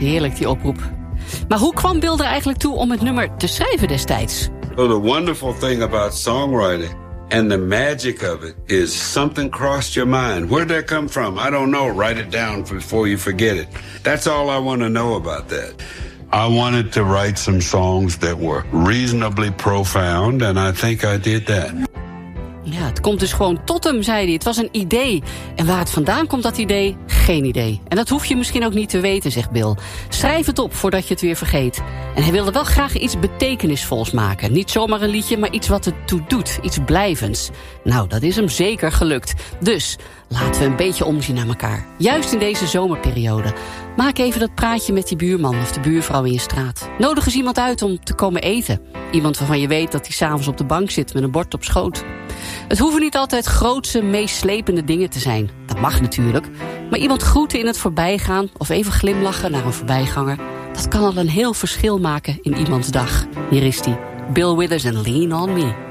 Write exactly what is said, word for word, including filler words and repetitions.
Heerlijk, die oproep. Maar hoe kwam Bill er eigenlijk toe om het nummer te schrijven destijds? So the wonderful thing about songwriting and the magic of it is something crossed your mind. Where'd that come from? I don't know. Write it down before you forget it. That's all I want to know about that. I wanted to write some songs that were reasonably profound, and I think I did that. Ja, het komt dus gewoon tot hem, zei hij. Het was een idee. En waar het vandaan komt, dat idee? Geen idee. En dat hoef je misschien ook niet te weten, zegt Bill. Schrijf het op voordat je het weer vergeet. En hij wilde wel graag iets betekenisvols maken. Niet zomaar een liedje, maar iets wat het toe doet. Iets blijvends. Nou, dat is hem zeker gelukt. Dus laten we een beetje omzien naar elkaar. Juist in deze zomerperiode. Maak even dat praatje met die buurman of de buurvrouw in je straat. Nodig eens iemand uit om te komen eten. Iemand waarvan je weet dat hij 's avonds op de bank zit met een bord op schoot. Het hoeven niet altijd grootse, meeslepende dingen te zijn. Dat mag natuurlijk. Maar iemand groeten in het voorbijgaan of even glimlachen naar een voorbijganger, dat kan al een heel verschil maken in iemands dag. Hier is hij, Bill Withers en Lean on Me.